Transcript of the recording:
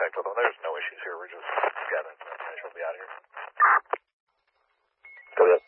contact with them. There's no issues here. We're just gathering some information. We'll be out of here. Copy that.